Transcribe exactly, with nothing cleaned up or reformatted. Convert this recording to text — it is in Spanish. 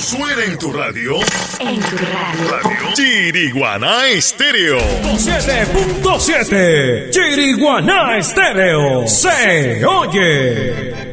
Suena en tu radio. En tu radio. Radio Chiriguaná Estéreo. siete punto siete Chiriguaná Estéreo. Se oye.